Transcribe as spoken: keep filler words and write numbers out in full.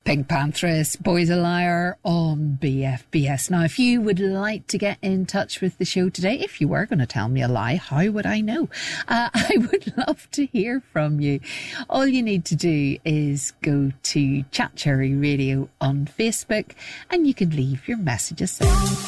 Pink Panthers, Boys a Liar on B F B S. Now, if you would like to get in touch with the show today, if you were going to tell me a lie, how would I know? Uh, I would love to hear from you. All you need to do is go to Chat Cherry Radio on Facebook and you can leave your messages there.